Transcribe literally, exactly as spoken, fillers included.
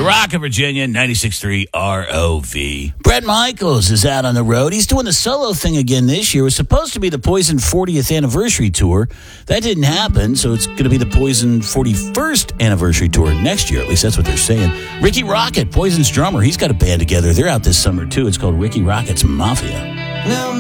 The Rock of Virginia, ninety-six point three R O V. Bret Michaels is out on the road. He's doing the solo thing again this year. It was supposed to be the Poison fortieth anniversary tour. That didn't happen, so it's going to be the Poison forty-first anniversary tour next year. At least that's what they're saying. Ricky Rocket, Poison's drummer, he's got a band together. They're out this summer, too. It's called Ricky Rocket's Mafia. Now